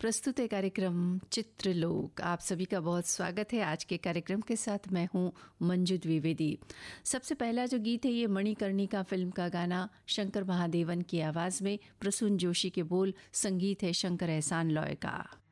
प्रस्तुत है कार्यक्रम चित्रलोक। आप सभी का बहुत स्वागत है। आज के कार्यक्रम के साथ मैं हूं मंजू द्विवेदी। सबसे पहला जो गीत है ये मणिकर्णिका फिल्म का गाना, शंकर महादेवन की आवाज़ में, प्रसून जोशी के बोल, संगीत है शंकर एहसान लॉय का।